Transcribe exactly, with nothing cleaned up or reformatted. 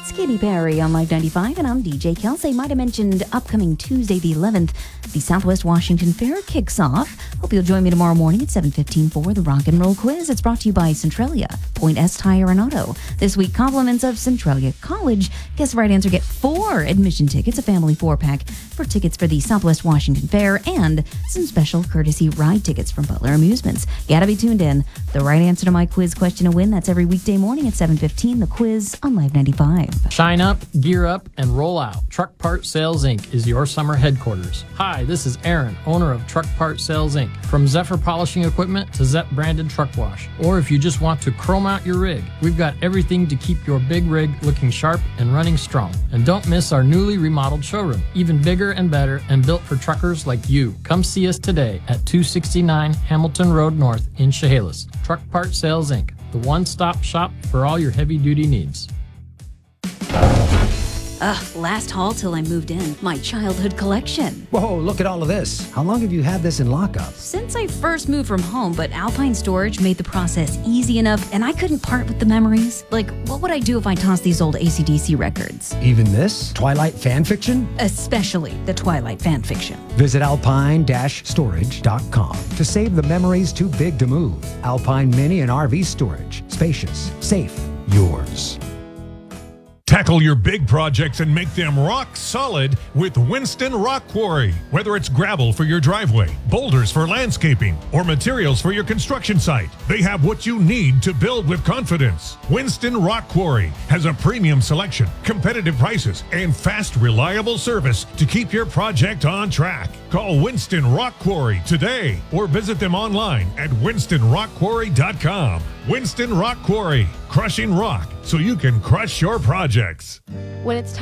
It's Katy Perry on Live ninety-five, and I'm D J Kelsey. Might have mentioned upcoming Tuesday the eleventh, the Southwest Washington Fair kicks off. Hope you'll join me tomorrow morning at seven fifteen for the Rock and Roll Quiz. It's brought to you by Centralia, Point S Tire and Auto. This week, compliments of Centralia College. Guess the right answer, get four admission tickets, a family four-pack for tickets for the Southwest Washington Fair, and some special courtesy ride tickets from Butler Amusements. Gotta be tuned in. The right answer to my quiz question to win, that's every weekday morning at seven fifteen, the quiz on Live ninety-five. Shine up, gear up, and roll out. Truck Part Sales Incorporated is your summer headquarters. Hi, this is Aaron, owner of Truck Part Sales Incorporated. From Zephyr Polishing Equipment to Zep branded truck wash. Or if you just want to chrome out your rig, we've got everything to keep your big rig looking sharp and running strong. And don't miss our newly remodeled showroom, even bigger and better and built for truckers like you. Come see us today at two sixty-nine Hamilton Road North in Chehalis. Truck Part Sales Incorporated, the one-stop shop for all your heavy-duty needs. Ugh, last haul till I moved in. My childhood collection. Whoa, look at all of this. How long have you had this in lockup? Since I first moved from home, but Alpine Storage made the process easy enough, and I couldn't part with the memories. Like, what would I do if I tossed these old A C D C records? Even this? Twilight fan fiction? Especially the Twilight fan fiction. Visit alpine dash storage dot com to save the memories too big to move. Alpine Mini and R V Storage. Spacious, safe, yours. Tackle your big projects and make them rock solid with Winston Rock Quarry. Whether it's gravel for your driveway, boulders for landscaping, or materials for your construction site, they have what you need to build with confidence. Winston Rock Quarry has a premium selection, competitive prices, and fast, reliable service to keep your project on track. Call Winston Rock Quarry today or visit them online at winston rock quarry dot com. Winston Rock Quarry, crushing rock so you can crush your projects. When it's